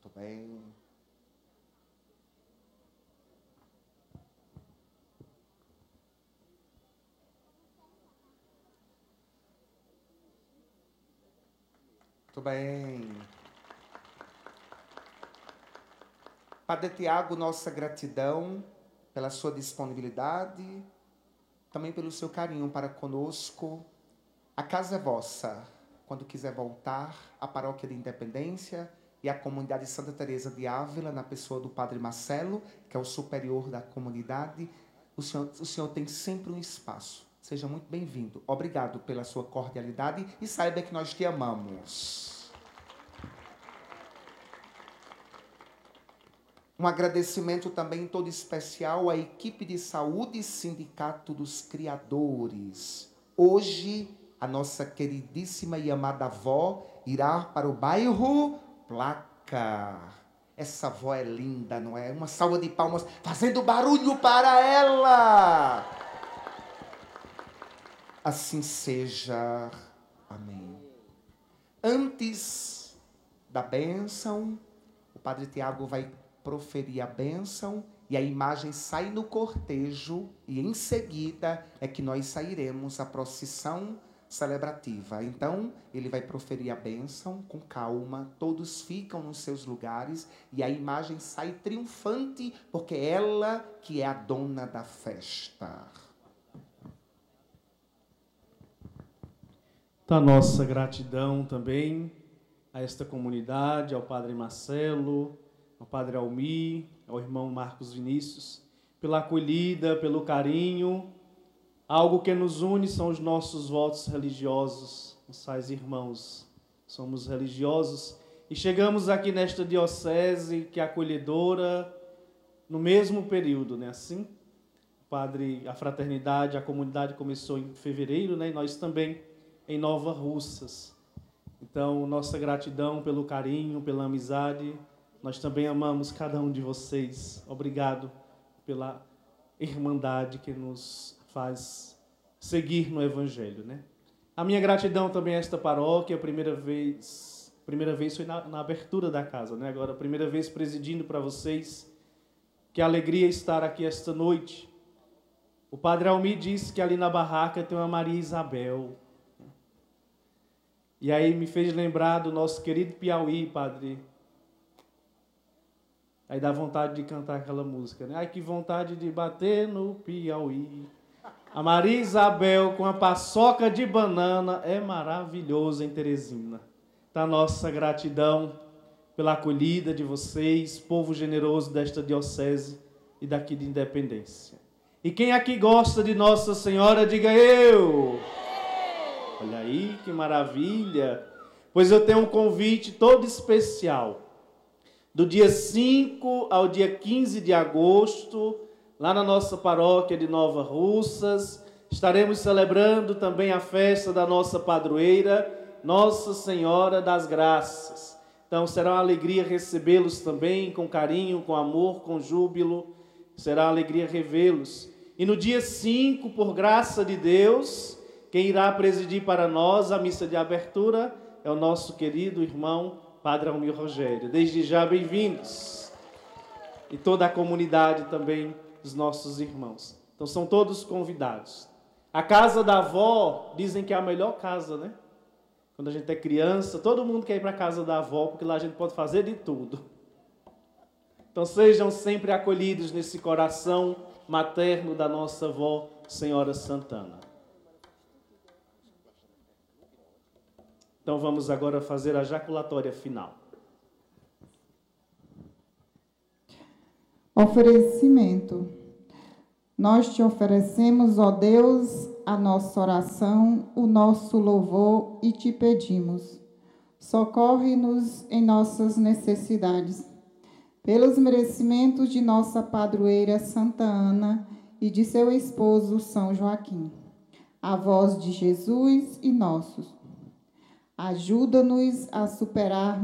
Muito bem. Muito bem. Padre Tiago, nossa gratidão pela sua disponibilidade, também pelo seu carinho para conosco. A casa é vossa. Quando quiser voltar, a Paróquia de Independência e a Comunidade Santa Teresa de Ávila, na pessoa do Padre Marcelo, que é o superior da comunidade, o senhor tem sempre um espaço. Seja muito bem-vindo. Obrigado pela sua cordialidade e saiba que nós te amamos. Um agradecimento também todo especial à equipe de saúde e Sindicato dos Criadores. Hoje, a nossa queridíssima e amada avó irá para o bairro Placa. Essa avó é linda, não é? Uma salva de palmas fazendo barulho para ela. Assim seja. Amém. Antes da bênção, o Padre Tiago vai proferir a bênção e a imagem sai no cortejo e em seguida é que nós sairemos a procissão celebrativa. Então, ele vai proferir a bênção com calma, todos ficam nos seus lugares e a imagem sai triunfante, porque é ela que é a dona da festa. Da nossa gratidão também a esta comunidade, ao Padre Marcelo, ao Padre Almir, ao irmão Marcos Vinícius, pela acolhida, pelo carinho. Algo que nos une são os nossos votos religiosos, nossos irmãos. Somos religiosos e chegamos aqui nesta diocese que é acolhedora no mesmo período, né? Assim, a fraternidade, a comunidade começou em fevereiro, né? E nós também em Nova Russas. Então, nossa gratidão pelo carinho, pela amizade. Nós também amamos cada um de vocês. Obrigado pela irmandade que nos faz seguir no Evangelho, né? A minha gratidão também a esta paróquia, a primeira vez foi na abertura da casa, né? Agora, a primeira vez presidindo para vocês. Que alegria estar aqui esta noite. O Padre Almir disse que ali na barraca tem uma Maria Isabel. E aí me fez lembrar do nosso querido Piauí, Padre. Aí dá vontade de cantar aquela música, né? Ai, que vontade de bater no Piauí. A Maria Isabel com a paçoca de banana é maravilhoso em Teresina. Tá nossa gratidão pela acolhida de vocês, povo generoso desta diocese e daqui de Independência. E quem aqui gosta de Nossa Senhora, diga eu. Olha aí, que maravilha. Pois eu tenho um convite todo especial. Do dia 5 ao dia 15 de agosto, lá na nossa paróquia de Nova Russas, estaremos celebrando também a festa da nossa padroeira, Nossa Senhora das Graças. Então será uma alegria recebê-los também com carinho, com amor, com júbilo. Será uma alegria revê-los. E no dia 5, por graça de Deus, quem irá presidir para nós a missa de abertura é o nosso querido irmão Padre Almir Rogério. Desde já, bem-vindos. E toda a comunidade também dos nossos irmãos. Então, são todos convidados. A casa da avó, dizem que é a melhor casa, né? Quando a gente é criança, todo mundo quer ir para a casa da avó, porque lá a gente pode fazer de tudo. Então, sejam sempre acolhidos nesse coração materno da nossa avó, Senhora Santana. Então, vamos agora fazer a jaculatória final. Oferecimento. Nós te oferecemos, ó Deus, a nossa oração, o nosso louvor e te pedimos. Socorre-nos em nossas necessidades. Pelos merecimentos de nossa padroeira Santa Ana e de seu esposo São Joaquim, avós de Jesus e nossos. Ajuda-nos a superar